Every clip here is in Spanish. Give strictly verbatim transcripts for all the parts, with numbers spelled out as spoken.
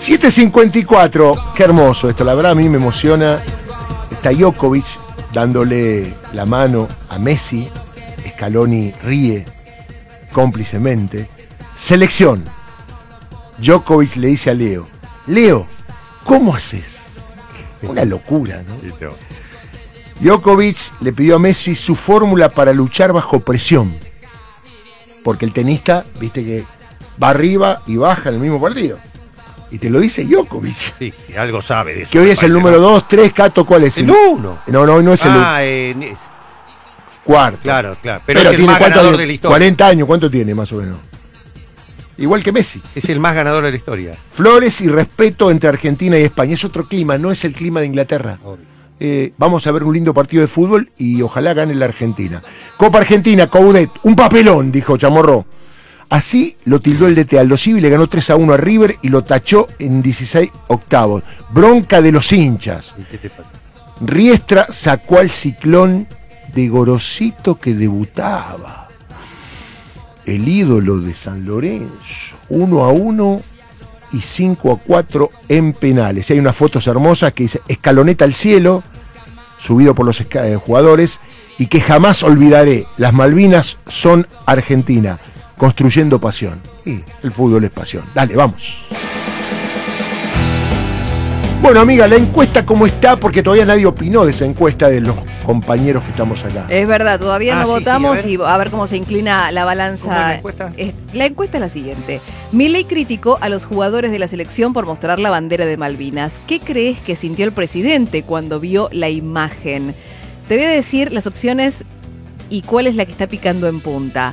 siete cincuenta y cuatro, qué hermoso esto, la verdad a mí me emociona. Está Djokovic dándole la mano a Messi, Scaloni ríe cómplicemente. Selección. Djokovic le dice a Leo, Leo, ¿cómo haces? Una locura, ¿no? Djokovic le pidió a Messi su fórmula para luchar bajo presión. Porque el tenista, viste que va arriba y baja en el mismo partido. Y te lo dice Djokovic. Sí, algo sabe de eso. Que hoy es el número dos, tres, Cato, ¿cuál es? El uno. No, no, hoy no es el Ah, eh, es... cuarto. Claro, claro. Pero, Pero es el tiene más ganador años, de la historia. cuarenta años, ¿cuánto tiene más o menos? Igual que Messi. Es el más ganador de la historia. Flores y respeto entre Argentina y España. Es otro clima, no es el clima de Inglaterra. Eh, vamos a ver un lindo partido de fútbol y ojalá gane la Argentina. Copa Argentina, Coudet, un papelón, dijo Chamorro. Así lo tildó el D T. Aldo Civi le ganó tres a uno a River y lo tachó en dieciséis octavos. Bronca de los hinchas. Riestra sacó al Ciclón de Gorosito que debutaba. El ídolo de San Lorenzo. uno a uno y cinco a cuatro en penales. Y hay unas fotos hermosas que dice Escaloneta al cielo, subido por los eh, jugadores, y que jamás olvidaré, las Malvinas son Argentina, construyendo pasión. Y el fútbol es pasión. Dale, vamos. Bueno, amiga, la encuesta cómo está, porque todavía nadie opinó de esa encuesta de los compañeros que estamos acá. Es verdad, todavía Ah, no sí, votamos sí, a y a ver cómo se inclina la balanza. ¿Cómo es la encuesta? Es- la encuesta es la siguiente. Milei criticó a los jugadores de la selección por mostrar la bandera de Malvinas. ¿Qué crees que sintió el presidente cuando vio la imagen? Te voy a decir las opciones y cuál es la que está picando en punta.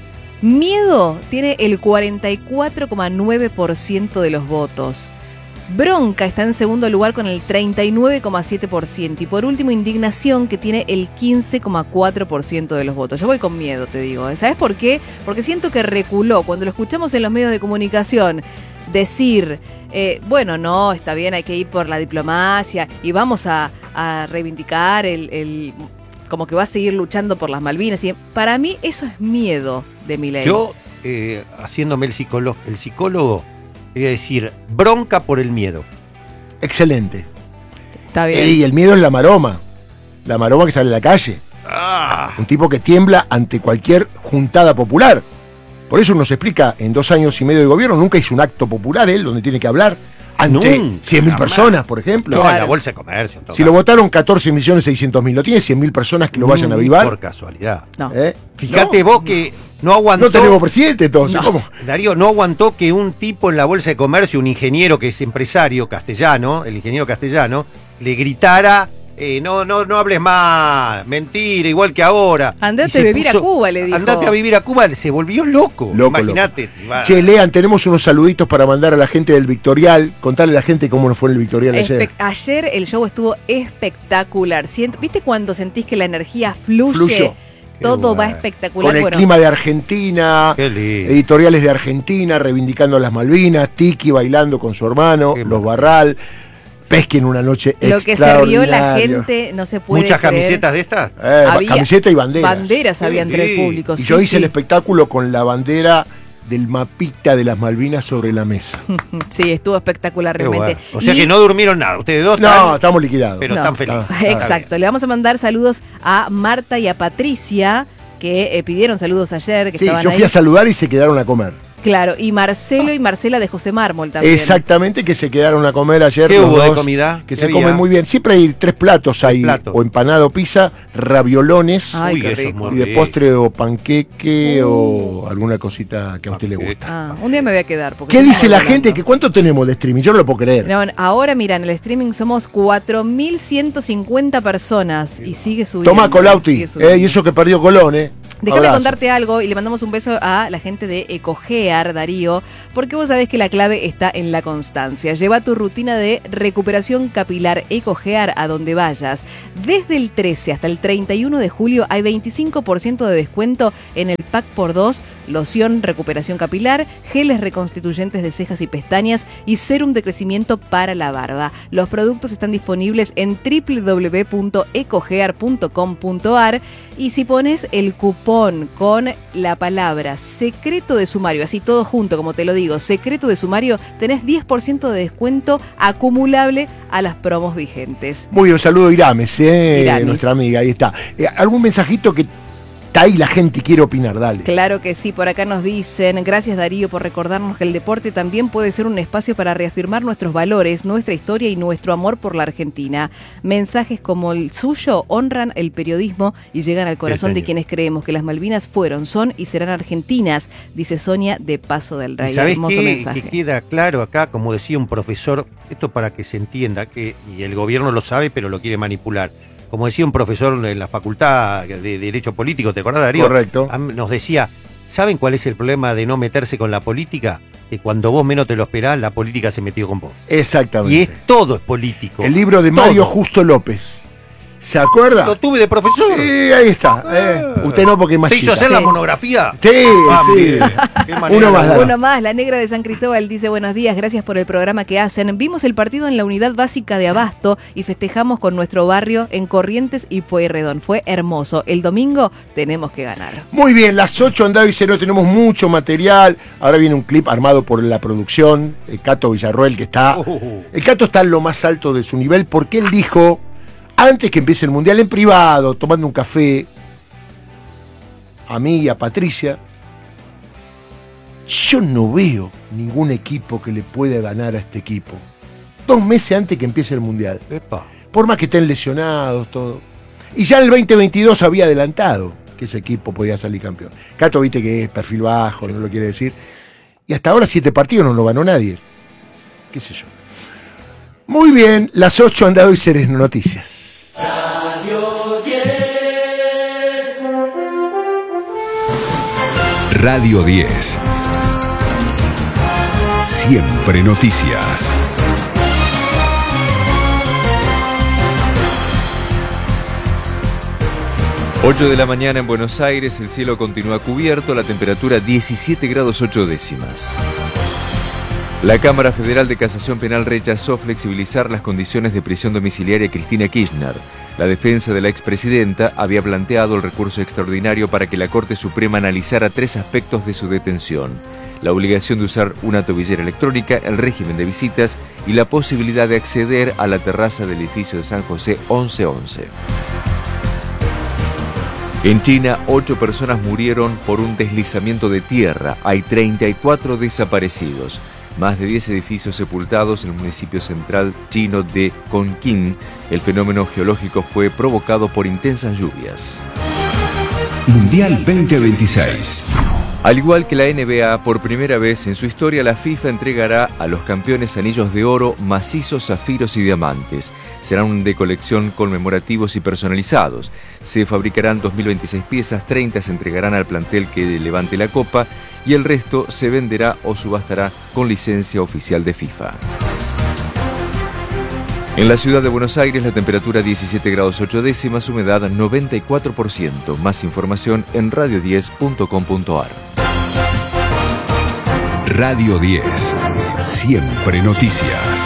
Miedo tiene el cuarenta y cuatro coma nueve por ciento de los votos. Bronca está en segundo lugar con el treinta y nueve coma siete por ciento. Y por último, indignación, que tiene el quince coma cuatro por ciento de los votos. Yo voy con miedo, te digo. ¿Sabes por qué? Porque siento que reculó. Cuando lo escuchamos en los medios de comunicación decir, eh, bueno, no, está bien, hay que ir por la diplomacia y vamos a, a reivindicar el, el... como que va a seguir luchando por las Malvinas. Y para mí eso es miedo de Milei. Yo, eh, haciéndome el psicólogo, el psicólogo, voy a decir, bronca por el miedo. Excelente. Está bien. Y el miedo es la maroma. La maroma que sale a la calle. Ah, Un tipo que tiembla ante cualquier juntada popular. Por eso uno se explica, en dos años y medio de gobierno, nunca hizo un acto popular él, donde tiene que hablar ante Nunca, cien mil jamás. personas, por ejemplo. no, Claro. en la bolsa de comercio. en todo Si lo caso. votaron catorce millones seiscientos mil, ¿no tiene cien mil personas que lo vayan a Mm, avivar? Por casualidad. No. ¿Eh? Fíjate No, vos que no aguantó. no tenemos presidente entonces, No, ¿cómo? Darío, no aguantó que un tipo en la bolsa de comercio, un ingeniero que es empresario castellano, el ingeniero castellano, le gritara, eh, no, no, no hables más, mentira, igual que ahora. Andate Y se a vivir a Cuba, le dijo. Andate a vivir a Cuba, se volvió loco. Loco, Imagínate. si va- Che, Lean, tenemos unos saluditos para mandar a la gente del Victorial. Contarle a la gente cómo nos fue en el Victorial ayer. Espe- ayer el show estuvo espectacular. Sient- ¿Viste cuando sentís que la energía fluye? Fluyó. Todo Qué va bueno. espectacular. Con el Bueno, clima de Argentina, Qué lindo. editoriales de Argentina reivindicando las Malvinas, Tiki bailando con su hermano, Qué los maravilla. Barral, pesquen una noche lo que se rió la extraordinaria. gente no se puede Muchas creer. camisetas de estas. Eh, Había camiseta y banderas. Banderas había entre el Sí. público. Y sí, yo hice sí. el espectáculo con la bandera del mapita de las Malvinas sobre la mesa. Sí, estuvo espectacular Qué realmente. bueno. O sea Y- que no durmieron nada. Ustedes dos No, están, estamos liquidados. pero No. están felices. Ah, Está Exacto. bien. Le vamos a mandar saludos a Marta y a Patricia, que eh, pidieron saludos ayer, que Sí, estaban yo ahí. fui a saludar y se quedaron a comer. Claro, y Marcelo y Marcela de José Mármol también. Exactamente, que se quedaron a comer ayer. ¿Qué los hubo de dos, comida? Que ¿Qué se había? comen muy bien. Siempre hay tres platos ahí, platos. o empanado, pizza, raviolones, Ay, Uy, qué eso es rico. muy y de rico. postre o panqueque Uh. o alguna cosita que a usted le Panqueque. gusta. Ah, un día me voy a quedar. porque ¿Qué estoy dice la volando. gente? ¿Que ¿Cuánto tenemos de streaming? Yo no lo puedo creer. No, ahora mira, en el streaming somos cuatro mil ciento cincuenta personas y sigue subiendo. Toma Colauti, sigue subiendo. eh, y eso que perdió Colón, ¿eh? Déjame Abrazo. contarte algo y le mandamos un beso a la gente de Ecogear, Darío, porque vos sabés que la clave está en la constancia. Lleva tu rutina de recuperación capilar Ecogear a donde vayas. Desde el trece hasta el treinta y uno de julio hay veinticinco por ciento de descuento en el pack por dos, loción recuperación capilar, geles reconstituyentes de cejas y pestañas y serum de crecimiento para la barba. Los productos están disponibles en doble u doble u doble u punto ecogear punto com punto ar y si pones el cupón cupón con la palabra secreto de sumario, así todo junto, como te lo digo, secreto de sumario, tenés diez por ciento de descuento acumulable a las promos vigentes. Muy bien, un saludo a Irames, eh, Iramis. nuestra amiga, ahí está. Eh, ¿Algún mensajito que está ahí la gente quiere opinar? Dale. Claro que sí, por acá nos dicen, gracias Darío por recordarnos que el deporte también puede ser un espacio para reafirmar nuestros valores, nuestra historia y nuestro amor por la Argentina. Mensajes como el suyo honran el periodismo y llegan al corazón de quienes creemos que las Malvinas fueron, son y serán argentinas, dice Sonia de Paso del Rey. ¿Sabés Hermoso qué? mensaje. Que queda claro acá, como decía un profesor, esto para que se entienda, que y el gobierno lo sabe pero lo quiere manipular. Como decía un profesor en la facultad de Derecho Político, ¿te acordás, Darío? Correcto. Nos decía, ¿saben cuál es el problema de no meterse con la política? Que cuando vos menos te lo esperás, la política se metió con vos. Exactamente. Y es todo es político. El libro de todo. Mario Justo López. ¿Se acuerda? Lo tuve de profesor. Sí, ahí está. Eh. Usted no, porque es más ¿Te hizo chica. hacer Sí. la monografía? Sí, Ah, sí. mire, qué manera Uno más, de- dale. Uno más, la negra de San Cristóbal dice buenos días, gracias por el programa que hacen. Vimos el partido en la unidad básica de Abasto y festejamos con nuestro barrio en Corrientes y Pueyrredón. Fue hermoso. El domingo tenemos que ganar. Muy bien, las ocho andado y cero, tenemos mucho material. Ahora viene un clip armado por la producción, el Cato Villarroel, que está... Oh. El Cato está en lo más alto de su nivel porque él dijo, antes que empiece el Mundial, en privado, tomando un café, a mí y a Patricia, yo no veo ningún equipo que le pueda ganar a este equipo. Dos meses antes que empiece el Mundial. Epa. Por más que estén lesionados, todo. Y ya en el veinte veintidós había adelantado que ese equipo podía salir campeón. Cato, viste que es perfil bajo, no lo quiere decir. Y hasta ahora siete partidos no lo ganó nadie. ¿Qué sé yo? Muy bien, las ocho han dado y sereno noticias. Radio diez. Siempre noticias. ocho de la mañana en Buenos Aires, el cielo continúa cubierto, la temperatura diecisiete grados ocho décimas. La Cámara Federal de Casación Penal rechazó flexibilizar las condiciones de prisión domiciliaria a Cristina Kirchner. La defensa de la expresidenta había planteado el recurso extraordinario para que la Corte Suprema analizara tres aspectos de su detención: la obligación de usar una tobillera electrónica, el régimen de visitas y la posibilidad de acceder a la terraza del edificio de San José once once. En China, ocho personas murieron por un deslizamiento de tierra. Hay treinta y cuatro desaparecidos. Más de diez edificios sepultados en el municipio central chino de Chongqing. El fenómeno geológico fue provocado por intensas lluvias. Mundial veinte veintiséis. Al igual que la N B A, por primera vez en su historia, la FIFA entregará a los campeones anillos de oro macizos, zafiros y diamantes. Serán de colección conmemorativos y personalizados. Se fabricarán dos mil veintiséis piezas, treinta se entregarán al plantel que levante la copa y el resto se venderá o subastará con licencia oficial de FIFA. En la ciudad de Buenos Aires, la temperatura diecisiete grados ocho décimas, humedad noventa y cuatro por ciento. Más información en radio diez punto com punto ar. Radio diez. Siempre noticias.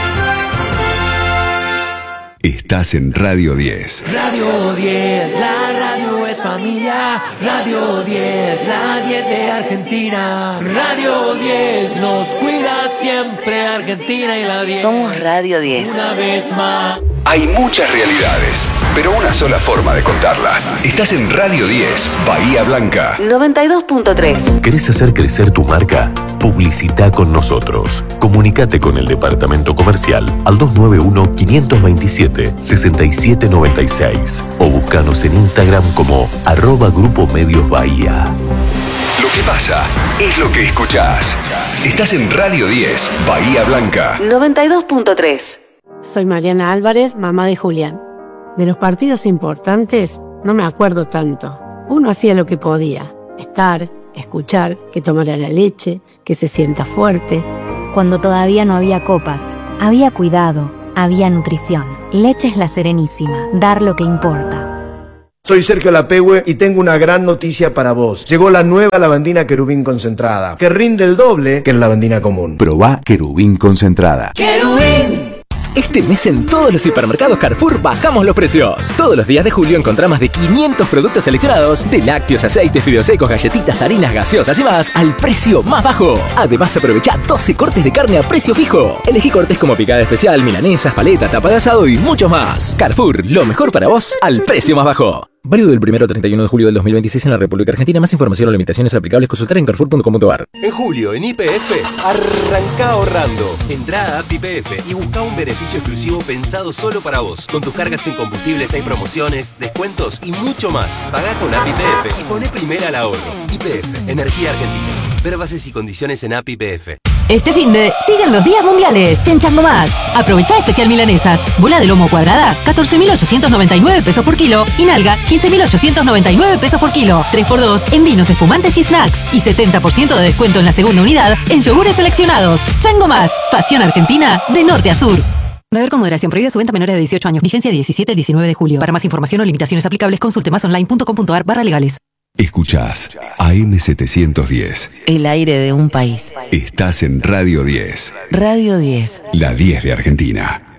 Estás en Radio diez. Radio diez, la radio es familia. Radio diez, la diez de Argentina. Radio diez nos cuida siempre Argentina y la diez. Somos Radio diez. Una vez más. Hay muchas realidades, pero una sola forma de contarla. Estás en Radio diez, Bahía Blanca. noventa y dos punto tres. ¿Querés hacer crecer tu marca? Publicita con nosotros. Comunicate con el departamento comercial al dos nueve uno, cinco dos siete, seis siete nueve seis o búscanos en Instagram como arroba Grupo Medios Bahía. Lo que pasa es lo que escuchás. Estás en Radio diez, Bahía Blanca. noventa y dos punto tres. Soy Mariana Álvarez, mamá de Julián. De los partidos importantes no me acuerdo tanto. Uno hacía lo que podía, estar, escuchar, que tomara la leche, que se sienta fuerte. Cuando todavía no había copas, había cuidado, había nutrición. Leche La Serenísima, dar lo que importa. Soy Sergio Lapehue y tengo una gran noticia para vos. Llegó la nueva lavandina Querubín concentrada, que rinde el doble que la lavandina común. Probá Querubín concentrada. Querubín. Este mes en todos los hipermercados Carrefour bajamos los precios. Todos los días de julio encontrá más de quinientos productos seleccionados, de lácteos, aceites, fideos secos, galletitas, harinas, gaseosas y más, al precio más bajo. Además, aprovecha doce cortes de carne a precio fijo. Elegí cortes como picada especial, milanesas, paleta, tapa de asado y mucho más. Carrefour, lo mejor para vos al precio más bajo. Válido del primero al treinta y uno de julio del dos mil veintiséis en la República Argentina. Más información o limitaciones aplicables consultar en carrefour punto com punto a r. En julio, en Y P F, arranca ahorrando. Entrá a app Y P F y busca un beneficio exclusivo pensado solo para vos. Con tus cargas en combustibles hay promociones, descuentos y mucho más. Pagá con app Y P F y poné primera al ahorro. Y P F, Energía Argentina. Ver bases y condiciones en app Y P F. Este finde, siguen los días mundiales en Chango Más. Aprovechá especial milanesas. Bola de lomo cuadrada, catorce mil ochocientos noventa y nueve pesos por kilo. Y nalga, quince mil ochocientos noventa y nueve pesos por kilo. tres por dos en vinos, espumantes y snacks. Y setenta por ciento de descuento en la segunda unidad en yogures seleccionados. Chango Más, pasión argentina de norte a sur. Beber con moderación. Prohibida su venta a menores de dieciocho años. Vigencia diecisiete a diecinueve de julio. Para más información o limitaciones aplicables, consulte más online punto com punto a r barra legales. Escuchás A M setecientos diez. El aire de un país. Estás en Radio diez. Radio diez. La diez de Argentina.